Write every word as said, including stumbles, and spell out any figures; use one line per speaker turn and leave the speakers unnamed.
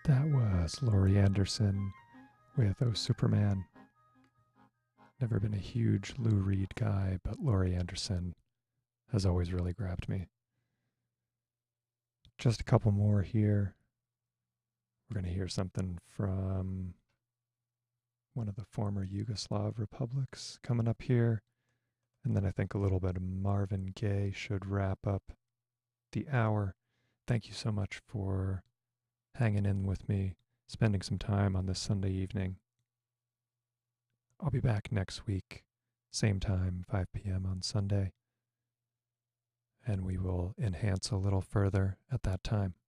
That was Laurie Anderson with Oh Superman. Never been a huge Lou Reed guy, but Laurie Anderson has always really grabbed me. Just a couple more here. We're going to hear something from one of the former Yugoslav republics coming up here. And then I think a little bit of Marvin Gaye should wrap up the hour. Thank you so much for hanging in with me, spending some time on this Sunday evening. I'll be back next week, same time, five p.m. on Sunday, and we will enhance a little further at that time.